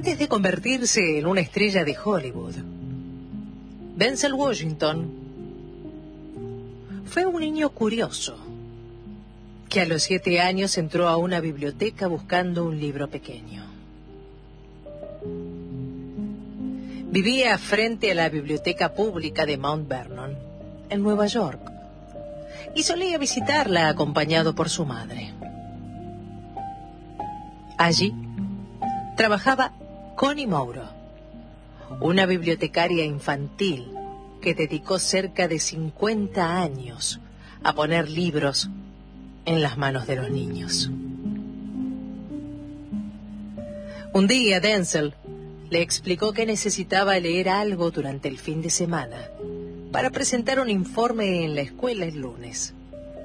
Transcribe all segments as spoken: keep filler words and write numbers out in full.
Antes de convertirse en una estrella de Hollywood, Denzel Washington fue un niño curioso que a los siete años entró a una biblioteca buscando un libro pequeño. Vivía frente a la biblioteca pública de Mount Vernon, en Nueva York, y solía visitarla acompañado por su madre. Allí trabajaba Connie Mauro, una bibliotecaria infantil que dedicó cerca de cincuenta años a poner libros en las manos de los niños. Un día Denzel le explicó que necesitaba leer algo durante el fin de semana para presentar un informe en la escuela el lunes.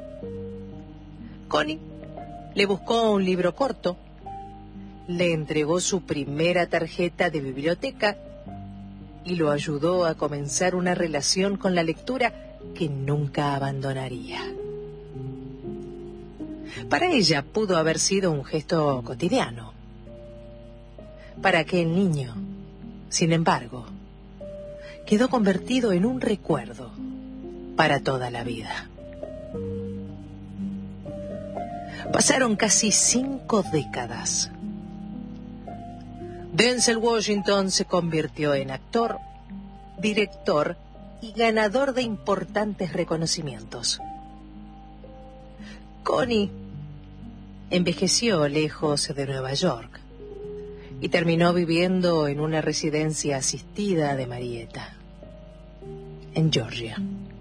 Connie le buscó un libro corto, le entregó su primera tarjeta de biblioteca y lo ayudó a comenzar una relación con la lectura que nunca abandonaría. Para ella pudo haber sido un gesto cotidiano. Para aquel niño, sin embargo, quedó convertido en un recuerdo para toda la vida. Pasaron casi cinco décadas. Denzel Washington se convirtió en actor, director y ganador de importantes reconocimientos. Connie envejeció lejos de Nueva York y terminó viviendo en una residencia asistida de Marietta, en Georgia.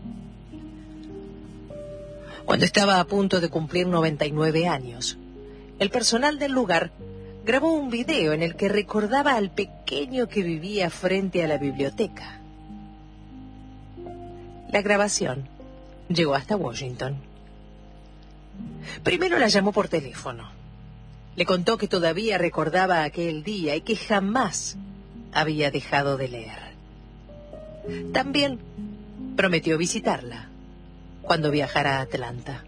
Cuando estaba a punto de cumplir noventa y nueve años, el personal del lugar grabó un video en el que recordaba al pequeño que vivía frente a la biblioteca. La grabación llegó hasta Washington. Primero la llamó por teléfono. Le contó que todavía recordaba aquel día y que jamás había dejado de leer. También prometió visitarla cuando viajara a Atlanta.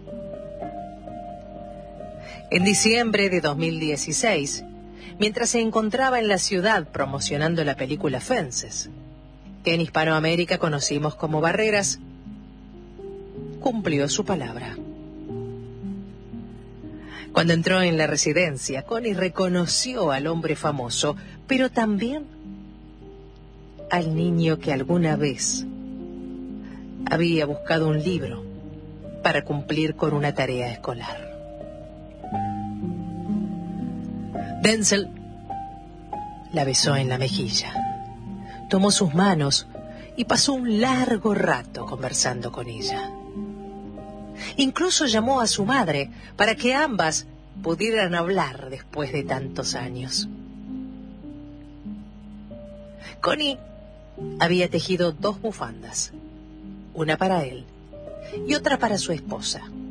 En diciembre de dos mil dieciséis, mientras se encontraba en la ciudad promocionando la película Fences, que en Hispanoamérica conocimos como Barreras, cumplió su palabra. Cuando entró en la residencia, Connie reconoció al hombre famoso, pero también al niño que alguna vez había buscado un libro para cumplir con una tarea escolar. Denzel la besó en la mejilla, tomó sus manos y pasó un largo rato conversando con ella. Incluso llamó a su madre para que ambas pudieran hablar después de tantos años. Connie había tejido dos bufandas, una para él y otra para su esposa.